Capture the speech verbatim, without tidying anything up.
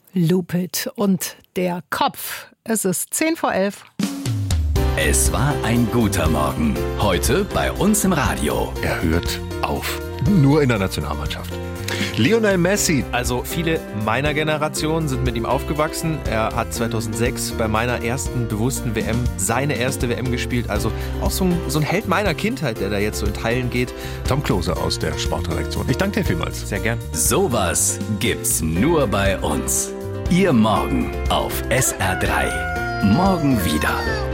Lupit und der Kopf. Es ist zehn vor elf. Es war ein guter Morgen. Heute bei uns im Radio. Er hört auf. Nur in der Nationalmannschaft. Lionel Messi. Also viele meiner Generation sind mit ihm aufgewachsen. Er hat zweitausendsechs bei meiner ersten bewussten W M seine erste W M gespielt. Also auch so ein, so ein Held meiner Kindheit, der da jetzt so in Teilen geht. Tom Klose aus der Sportredaktion. Ich danke dir vielmals. Sehr gern. Sowas gibt's nur bei uns. Ihr Morgen auf S R drei. Morgen wieder.